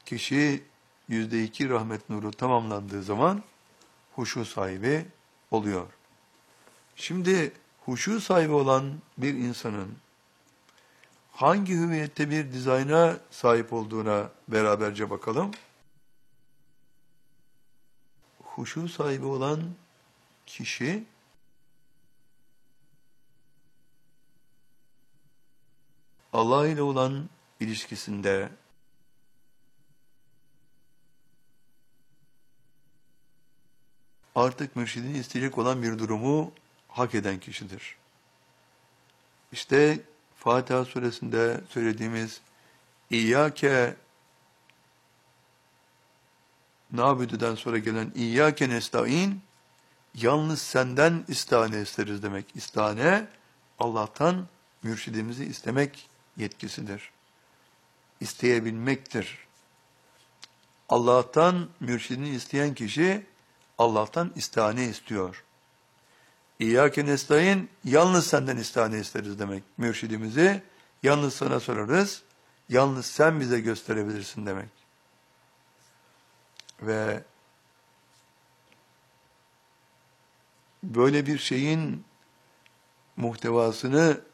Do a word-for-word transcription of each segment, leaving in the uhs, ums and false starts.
Kişi yüzde iki rahmet nuru tamamlandığı zaman huşu sahibi oluyor. Şimdi huşu sahibi olan bir insanın hangi hüviyette bir dizayna sahip olduğuna beraberce bakalım. Huşu sahibi olan kişi Allah ile olan ilişkisinde artık mürşidini isteyecek olan bir durumu hak eden kişidir. İşte Fatiha suresinde söylediğimiz İyyâke nâbüdüden sonra gelen İyyâke nesta'in, yalnız senden istihane isteriz demek. İstihane, Allah'tan mürşidimizi istemek yetkisidir. İsteyebilmektir. Allah'tan mürşidini isteyen kişi, Allah'tan istihane istiyor. İyyâke nesta'in, yalnız senden istihane isteriz demek. Mürşidimizi yalnız sana sorarız, yalnız sen bize gösterebilirsin demek. Ve böyle bir şeyin muhtevasını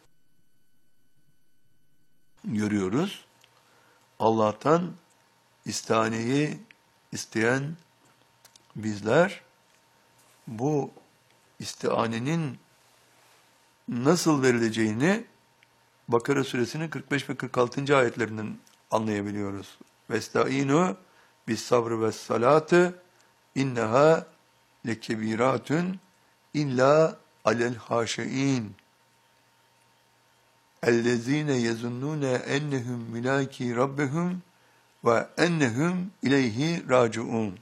görüyoruz. Allah'tan istihaneyi isteyen bizler bu istihanenin nasıl verileceğini Bakara suresinin kırk beş ve kırk altıncı ayetlerinden anlayabiliyoruz. Vestaînû bis sabrı ve salâtı inneha lekebiratun illa alel haşeîn ellezîne yezunnûne ennehum mülâkî rabbehum ve ennehum ileyhi râciûn.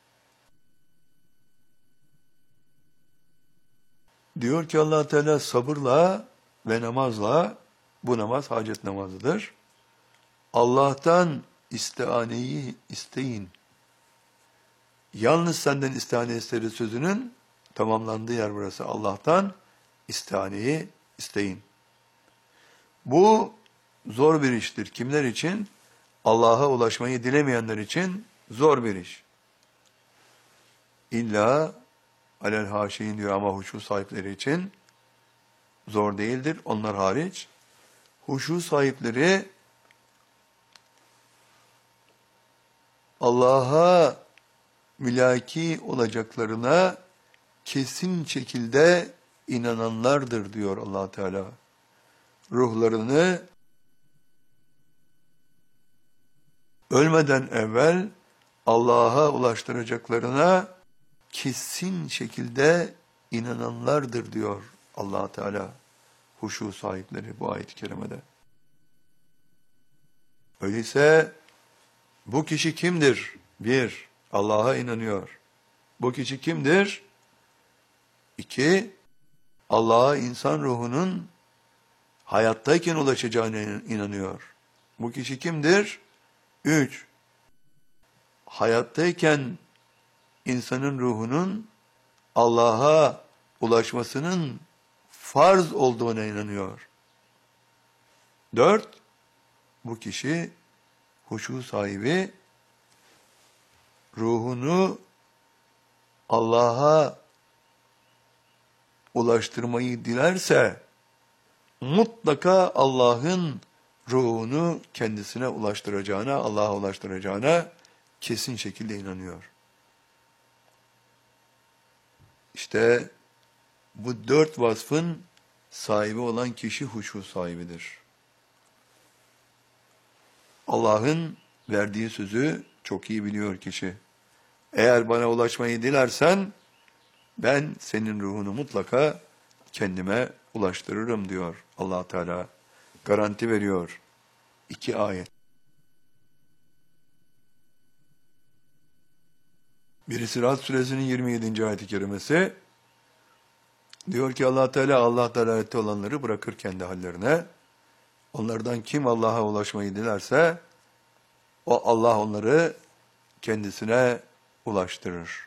Diyor ki Allah Teala sabırla ve namazla, bu namaz hacet namazıdır. Allah'tan istihaneyi isteyin. Yalnız senden istihane isteriz sözünün tamamlandığı yer burası. Allah'tan istihaneyi isteyin. Bu zor bir iştir. Kimler için? Allah'a ulaşmayı dilemeyenler için zor bir iş. İlla alel haşeyin diyor ama huşu sahipleri için zor değildir. Onlar hariç. Huşu sahipleri Allah'a mülaki olacaklarına kesin şekilde inananlardır diyor Allah Teala. Ruhlarını ölmeden evvel Allah'a ulaştıracaklarına kesin şekilde inananlardır diyor Allah Teala. Huşu sahipleri bu ayet-i kerimede. Öyleyse bu kişi kimdir? Bir, Allah'a inanıyor. Bu kişi kimdir? İki, Allah'a insan ruhunun hayattayken ulaşacağına inanıyor. Bu kişi kimdir? Üç, hayattayken insanın ruhunun Allah'a ulaşmasının farz olduğuna inanıyor. Dört, bu kişi huşu sahibi, ruhunu Allah'a ulaştırmayı dilerse, mutlaka Allah'ın ruhunu kendisine ulaştıracağına, Allah'a ulaştıracağına kesin şekilde inanıyor. İşte bu dört vasfın sahibi olan kişi huşu sahibidir. Allah'ın verdiği sözü çok iyi biliyor kişi. Eğer bana ulaşmayı dilersen, ben senin ruhunu mutlaka kendime ulaştırırım diyor Allah Teala. Garanti veriyor. İki ayet. Birisi Rad suresinin yirmi yedinci ayet-i kerimesi. Diyor ki Allah Teala, Allah dalalette olanları bırakır kendi hallerine. Onlardan kim Allah'a ulaşmayı dilerse, o Allah onları kendisine ulaştırır.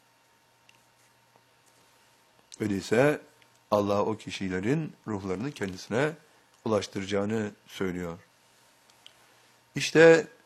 Öyleyse Allah o kişilerin ruhlarını kendisine ulaştıracağını söylüyor. İşte